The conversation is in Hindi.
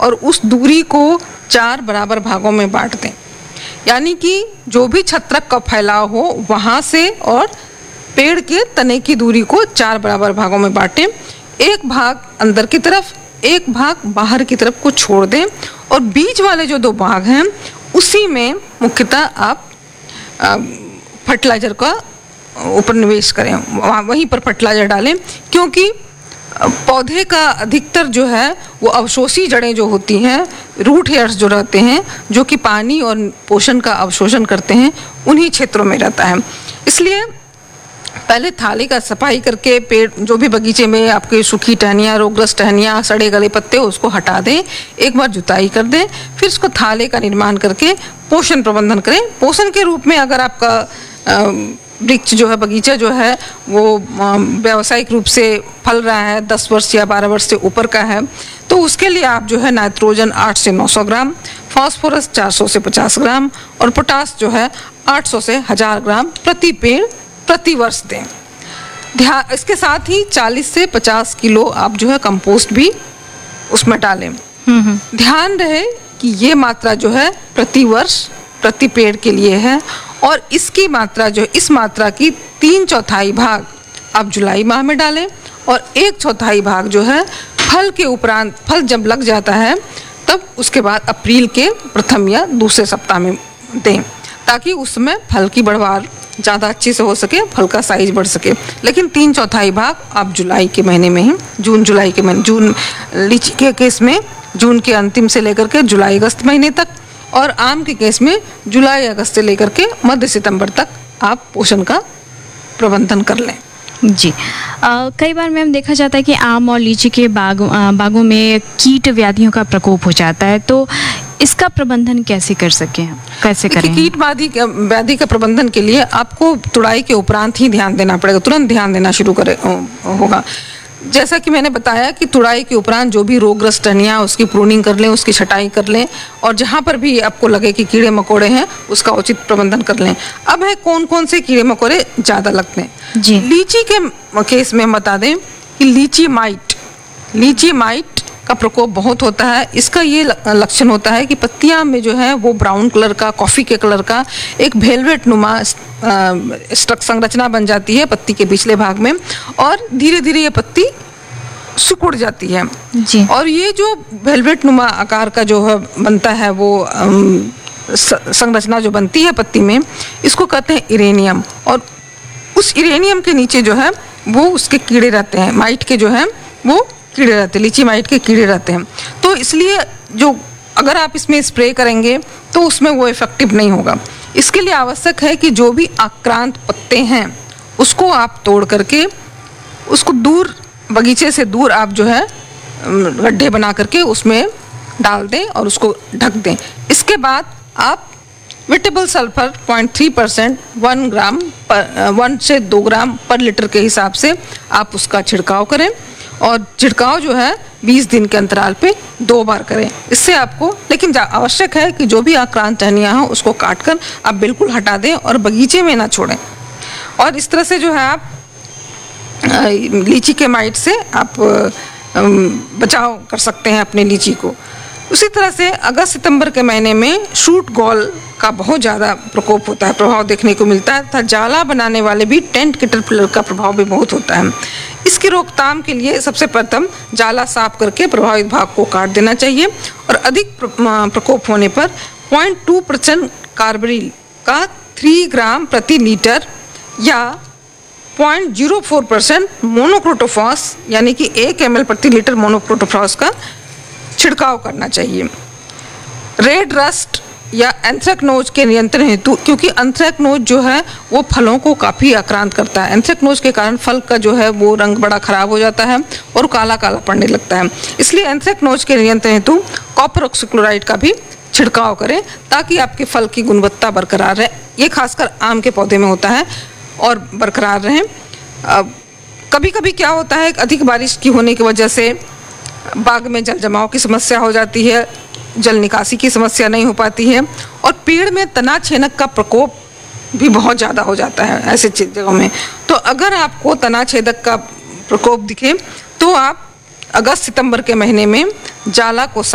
और उस दूरी को 4 बराबर भागों में बांट दें। यानी कि जो भी छत्रक का फैलाव हो वहाँ से और पेड़ के तने की दूरी को 4 बराबर भागों में बांटें। एक भाग अंदर की तरफ, एक भाग बाहर की तरफ को छोड़ दें और बीच वाले जो 2 भाग हैं उसी में मुख्यतः आप फर्टिलाइज़र का उपनिवेश करें, वहीं पर फर्टिलाइज़र डालें, क्योंकि पौधे का अधिकतर जो है वो अवशोषी जड़ें जो होती हैं, रूट हेयर्स जो रहते हैं, जो कि पानी और पोषण का अवशोषण करते हैं, उन्हीं क्षेत्रों में रहता है। इसलिए पहले थाली का सफाई करके पेड़ जो भी बगीचे में आपके सूखी टहनियाँ, रोगग्रस्त टहनियाँ, सड़े गले पत्ते उसको हटा दें, एक बार जुताई कर दें, फिर उसको थाले का निर्माण करके पोषण प्रबंधन करें। पोषण के रूप में अगर आपका वृक्ष जो है, बगीचा जो है वो व्यावसायिक रूप से फल रहा है, 10 वर्ष या 12 वर्ष से ऊपर का है, तो उसके लिए आप जो है नाइट्रोजन 8 से 900 ग्राम, फास्फोरस 400 से 50 ग्राम और पोटास जो है 800 से 1000 ग्राम प्रति पेड़ प्रति वर्ष दें। इसके साथ ही 40 से 50 किलो आप जो है कंपोस्ट भी उसमें डालें। ध्यान रहे कि ये मात्रा जो है प्रति वर्ष प्रति पेड़ के लिए है और इसकी मात्रा जो, इस मात्रा की 3/4 भाग आप जुलाई माह में डालें और 1/4 भाग जो है फल के उपरांत, फल जब लग जाता है तब उसके बाद अप्रैल के प्रथम या दूसरे सप्ताह में दें, ताकि उसमें फल की बढ़वार ज़्यादा अच्छी से हो सके, फल का साइज बढ़ सके। लेकिन 3/4 भाग आप जुलाई के महीने में ही, जून जुलाई के महीने, जून लीची के केस में जून के अंतिम से लेकर के जुलाई अगस्त महीने तक, और आम के केस में जुलाई अगस्त से लेकर के मध्य सितंबर तक आप पोषण का प्रबंधन कर लें। जी, कई बार मैम देखा जाता है कि आम और लीची के बागों में कीट व्याधियों का प्रकोप हो जाता है, तो इसका प्रबंधन कैसे कर सकें हम, कैसे करें? कीट व्याधि का प्रबंधन के लिए आपको तुड़ाई के उपरांत ही ध्यान देना पड़ेगा, तुरंत ध्यान देना शुरू होगा। जैसा कि मैंने बताया कि तुड़ाई के उपरांत जो भी रोगग्रस्त टहनियाँ, उसकी प्रूनिंग कर लें, उसकी छटाई कर लें और जहाँ पर भी आपको लगे कि कीड़े मकोड़े हैं उसका उचित प्रबंधन कर लें। अब है कौन कौन से कीड़े मकोड़े ज़्यादा लगते हैं जी। लीची के केस में बता दें कि लीची माइट का प्रकोप बहुत होता है। इसका ये लक्षण होता है कि पत्तियां में जो है वो ब्राउन कलर का, कॉफ़ी के कलर का एक वेलवेट नुमा संरचना बन जाती है पत्ती के पिछले भाग में और धीरे धीरे ये पत्ती सिकुड़ जाती है जी। और ये जो वेलवेट नुमा आकार का जो है बनता है, वो संरचना जो बनती है पत्ती में, इसको कहते हैं इरेनियम। और उस इरेनियम के नीचे जो है वो उसके कीड़े रहते हैं, माइट के जो है वो कीड़े रहते हैं, लीची माइट के कीड़े रहते हैं। तो इसलिए जो अगर आप इसमें स्प्रे करेंगे तो उसमें वो इफेक्टिव नहीं होगा। इसके लिए आवश्यक है कि जो भी आक्रांत पत्ते हैं उसको आप तोड़ करके उसको दूर, बगीचे से दूर आप जो है गड्ढे बना करके उसमें डाल दें और उसको ढक दें। इसके बाद आप वेटेबल सल्फर 0.3% 1 से 2 ग्राम पर लीटर के हिसाब से आप उसका छिड़काव करें और छिड़काव जो है 20 दिन के अंतराल पे 2 बार करें। इससे आपको, लेकिन आवश्यक है कि जो भी आक्रांत टहनियाँ हो उसको काट कर आप बिल्कुल हटा दें और बगीचे में ना छोड़ें। और इस तरह से जो है आप लीची के माइट से आप बचाव कर सकते हैं अपने लीची को। उसी तरह से अगस्त सितंबर के महीने में शूट गॉल का बहुत ज़्यादा प्रकोप होता है, प्रभाव देखने को मिलता है तथा जाला बनाने वाले भी टेंट कैटरपिलर का प्रभाव भी बहुत होता है। इसकी रोकथाम के लिए सबसे प्रथम जाला साफ करके प्रभावित भाग को काट देना चाहिए और अधिक प्रकोप होने पर 0.2% कार्बरिल का 3 ग्राम प्रति लीटर या 0.04% मोनोक्रोटोफॉस यानी कि 1 ml प्रति लीटर मोनोक्रोटोफॉस का छिड़काव करना चाहिए। रेड रस्ट या एंथ्रेक्नोज के नियंत्रण हेतु, क्योंकि एंथ्रेक्नोज जो है वो फलों को काफ़ी आक्रांत करता है। एंथ्रेक्नोज के कारण फल का जो है वो रंग बड़ा खराब हो जाता है और काला काला पड़ने लगता है। इसलिए एंथ्रेक्नोज के नियंत्रण हेतु कॉपर ऑक्सीक्लोराइड का भी छिड़काव करें ताकि आपके फल की गुणवत्ता बरकरार रहे। ये खासकर आम के पौधे में होता है और बरकरार रहें। कभी कभी क्या होता है, अधिक बारिश की होने की वजह से बाग में जल जमाव की समस्या हो जाती है, जल निकासी की समस्या नहीं हो पाती है और पेड़ में तना छेदक का प्रकोप भी बहुत ज़्यादा हो जाता है ऐसे जगहों में। तो अगर आपको तना छेदक का प्रकोप दिखे तो आप अगस्त सितंबर के महीने में जाला को